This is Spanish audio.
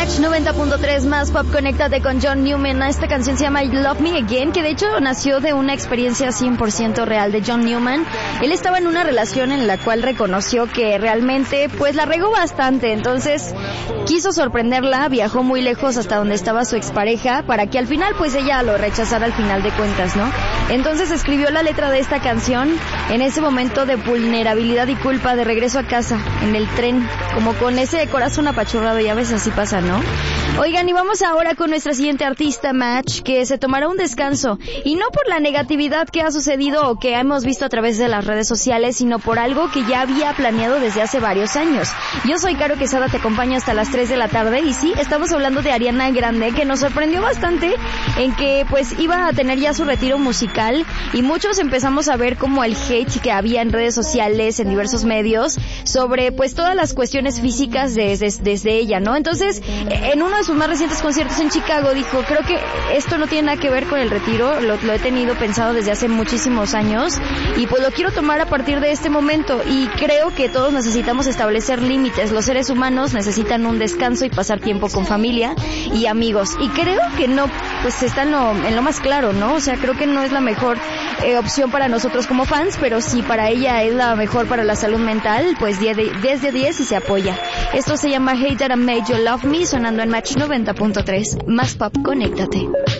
Match 90.3 más pop, conéctate con John Newman. Esta canción se llama Love Me Again, que de hecho nació de una experiencia 100% real de John Newman. Él estaba en una relación en la cual reconoció que realmente pues la regó bastante, entonces quiso sorprenderla, viajó muy lejos hasta donde estaba su expareja para que al final pues ella lo rechazara al final de cuentas, ¿no? Entonces escribió la letra de esta canción en ese momento de vulnerabilidad y culpa, de regreso a casa, en el tren, como con ese corazón apachurrado, y a veces así pasa, ¿no? Oigan, y vamos ahora con nuestra siguiente artista, Match, que se tomará un descanso, y no por la negatividad que ha sucedido o que hemos visto a través de las redes sociales, sino por algo que ya había planeado desde hace varios años. Yo soy Caro Quesada, te acompaño hasta las 3 de la tarde, y sí, estamos hablando de Ariana Grande, que nos sorprendió bastante en que pues iba a tener ya su retiro musical, y muchos empezamos a ver como el hate que había en redes sociales, en diversos medios, sobre pues todas las cuestiones físicas desde ella, ¿no? Entonces, en uno de sus más recientes conciertos en Chicago dijo, creo que esto no tiene nada que ver con el retiro, lo he tenido pensado desde hace muchísimos años, y pues lo quiero tomar a partir de este momento, y creo que todos necesitamos establecer límites. Los seres humanos necesitan un descanso y pasar tiempo con familia y amigos, y creo que no, pues está en lo más claro, ¿no? O sea, creo que no es la mejor opción para nosotros como fans, pero si para ella es la mejor para la salud mental, pues 10 de 10 y se apoya. Esto se llama Hate That I Made You Love Me, sonando en Match 90.3. Más pop, conéctate.